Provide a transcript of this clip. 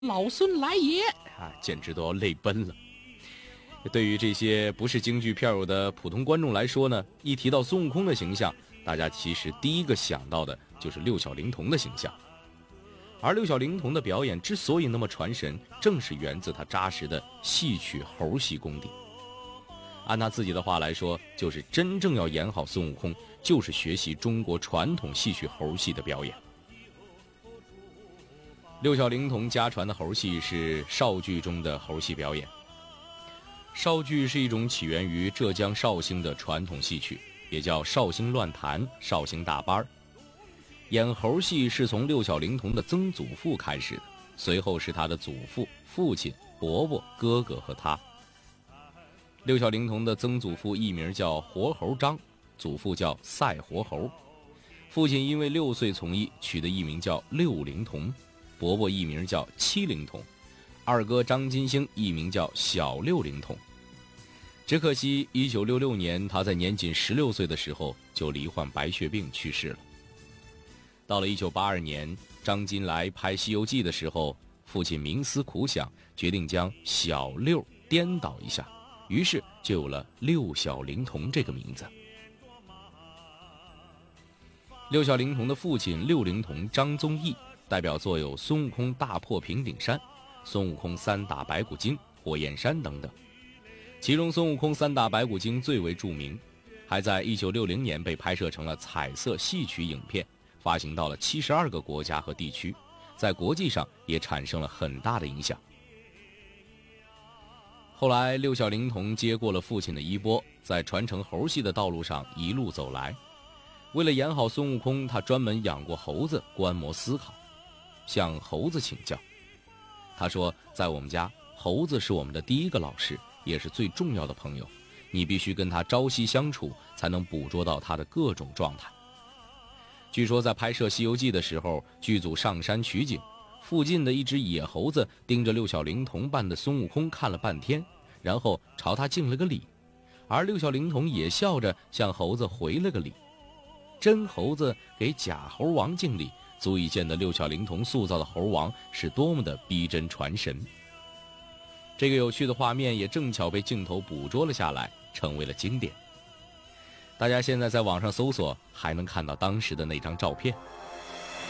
老孙来也啊，简直都要泪奔了。对于这些不是京剧票友的普通观众来说呢，一提到孙悟空的形象，大家其实第一个想到的就是六小龄童的形象。而六小龄童的表演之所以那么传神，正是源自他扎实的戏曲猴戏功底。按他自己的话来说，就是真正要演好孙悟空，就是学习中国传统戏曲猴戏的表演。六小龄童家传的猴戏是绍剧中的猴戏表演。绍剧是一种起源于浙江绍兴的传统戏曲，也叫绍兴乱弹、绍兴大班。演猴戏是从六小龄童的曾祖父开始的，随后是他的祖父、父亲、伯伯、哥哥和他。六小龄童的曾祖父艺名叫活猴张，祖父叫赛活猴。父亲因为6岁从医，取的艺名叫六龄童。伯伯艺名叫七龄童，二哥张金星艺名叫小六龄童。只可惜1966年他在年仅16岁的时候就罹患白血病去世了。到了1982年，张金来拍《西游记》的时候，父亲冥思苦想，决定将小六颠倒一下，于是就有了六小龄童这个名字。六小龄童的父亲六龄童张宗义，代表作有孙悟空大破平顶山、孙悟空3打白骨精、火焰山等等，其中孙悟空3打白骨精最为著名，还在1960年被拍摄成了彩色戏曲影片，发行到了72个国家和地区，在国际上也产生了很大的影响。后来六小龄童接过了父亲的衣钵，在传承猴戏的道路上一路走来。为了演好孙悟空，他专门养过猴子观摩思考，向猴子请教。他说，在我们家，猴子是我们的第一个老师，也是最重要的朋友，你必须跟他朝夕相处，才能捕捉到他的各种状态。据说在拍摄《西游记》的时候，剧组上山取景，附近的一只野猴子盯着六小龄童扮的孙悟空看了半天，然后朝他敬了个礼，而六小龄童也笑着向猴子回了个礼。真猴子给假猴王敬礼，足以见得六小龄童塑造的猴王是多么的逼真传神。这个有趣的画面也正巧被镜头捕捉了下来，成为了经典。大家现在在网上搜索，还能看到当时的那张照片。